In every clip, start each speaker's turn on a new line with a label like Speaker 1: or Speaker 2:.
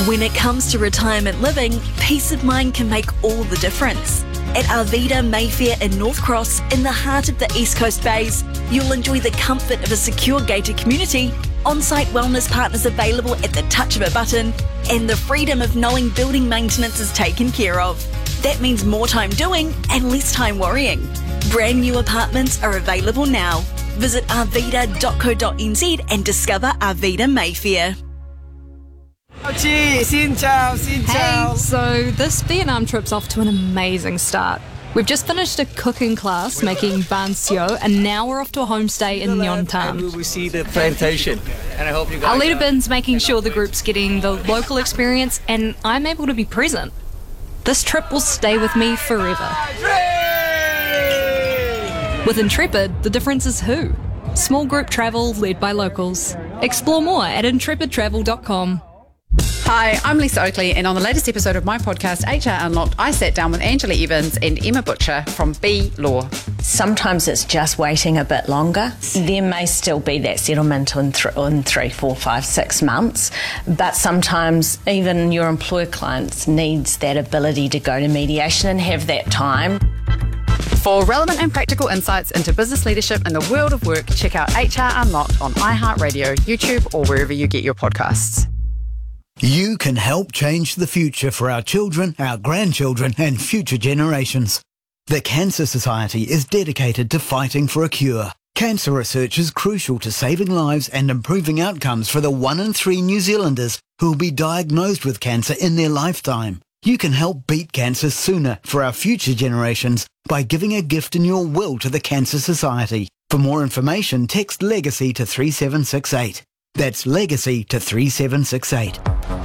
Speaker 1: When it comes to retirement living, peace of mind can make all the difference. At Arvida Mayfair in North Cross, in the heart of the East Coast Bays, you'll enjoy the comfort of a secure gated community, on-site wellness partners available at the touch of a button, and the freedom of knowing building maintenance is taken care of. That means more time doing and less time worrying. Brand new apartments are available now. Visit arvida.co.nz and discover Arvida Mayfair.
Speaker 2: Xin chào, xin chào.
Speaker 3: Hey, so this Vietnam trip's off to an amazing start. We've just finished a cooking class making ban sio, and now we're off to a homestay in Nhon Tam.
Speaker 2: We will see the plantation, and I hope you guys.
Speaker 3: Our leader Bin's making sure the group's getting the local experience, and I'm able to be present. This trip will stay with me forever. With Intrepid, the difference is who. Small group travel led by locals. Explore more at intrepidtravel.com.
Speaker 4: Hi, I'm Lisa Oakley, and on the latest episode of my podcast, HR Unlocked, I sat down with Angela Evans and Emma Butcher from B Law.
Speaker 5: Sometimes it's just waiting a bit longer. There may still be that settlement in 3, 4, 5, 6 months, but sometimes even your employer clients needs that ability to go to mediation and have that time.
Speaker 4: For relevant and practical insights into business leadership in the world of work, check out HR Unlocked on iHeartRadio, YouTube, or wherever you get your podcasts.
Speaker 6: You can help change the future for our children, our grandchildren, and future generations. The Cancer Society is dedicated to fighting for a cure. Cancer research is crucial to saving lives and improving outcomes for the 1 in 3 New Zealanders who will be diagnosed with cancer in their lifetime. You can help beat cancer sooner for our future generations by giving a gift in your will to the Cancer Society. For more information, text LEGACY to 3768. That's LEGACY to 3768.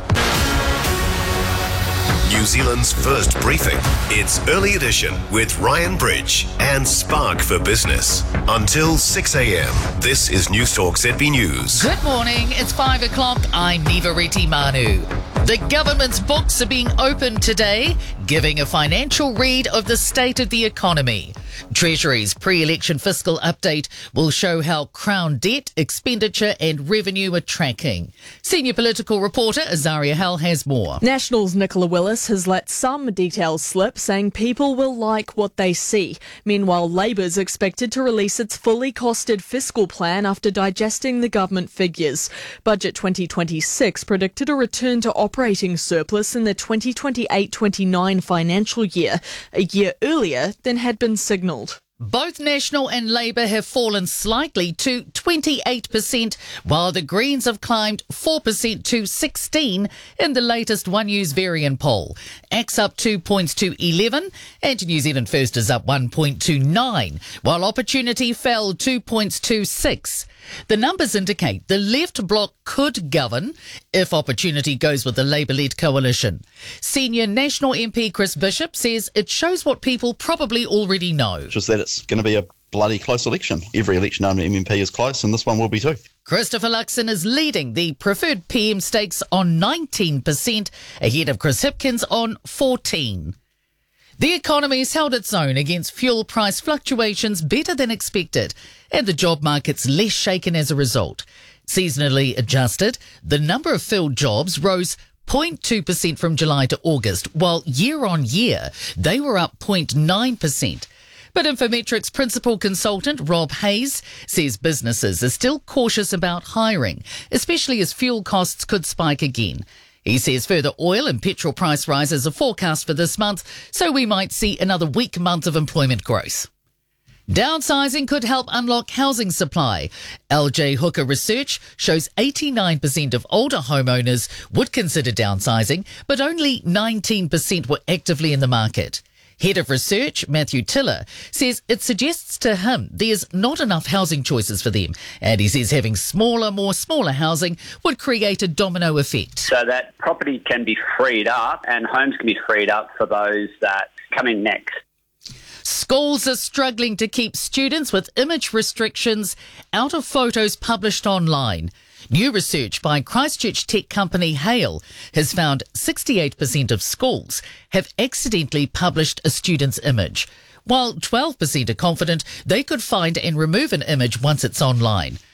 Speaker 7: New Zealand's first briefing. It's Early Edition with Ryan Bridge and Spark for Business. Until 6 a.m, this is Newstalk ZB News.
Speaker 8: Good morning, it's 5 o'clock. I'm Niva Reti Manu. The government's books are being opened today, giving a financial read of the state of the economy. Treasury's pre-election fiscal update will show how Crown debt, expenditure and revenue are tracking. Senior political reporter Azaria Hell has more.
Speaker 9: National's Nicola Willis has let some details slip, saying people will like what they see. Meanwhile, Labour's expected to release its fully costed fiscal plan after digesting the government figures. Budget 2026 predicted a return to operating surplus in the 2028-29 financial year, a year earlier than had been signalled.
Speaker 8: Both National and Labour have fallen slightly to 28%, while the Greens have climbed 4% to 16% in the latest One News Varian poll. ACT's up 2 points to 11, and New Zealand First is up 1 point to 9, while Opportunity fell 2 points to 6. The numbers indicate the left bloc could govern if Opportunity goes with the Labour-led coalition. Senior National MP Chris Bishop says it shows what people probably already know.
Speaker 10: Just that it's going to be a bloody close election. Every election under MMP is close, and this one will be too.
Speaker 8: Christopher Luxon is leading the preferred PM stakes on 19%, ahead of Chris Hipkins on 14%. The economy's held its own against fuel price fluctuations better than expected, and the job market's less shaken as a result. Seasonally adjusted, the number of filled jobs rose 0.2% from July to August, while year on year they were up 0.9%. But Infometrics principal consultant Rob Hayes says businesses are still cautious about hiring, especially as fuel costs could spike again. He says further oil and petrol price rises are forecast for this month, so we might see another weak month of employment growth. Downsizing could help unlock housing supply. LJ Hooker research shows 89% of older homeowners would consider downsizing, but only 19% were actively in the market. Head of Research, Matthew Tiller, says it suggests to him there's not enough housing choices for them, and he says having more smaller housing would create a domino effect.
Speaker 11: So that property can be freed up and homes can be freed up for those that come in next.
Speaker 8: Schools are struggling to keep students with image restrictions out of photos published online. New research by Christchurch tech company Hale has found 68% of schools have accidentally published a student's image, while 12% are confident they could find and remove an image once it's online.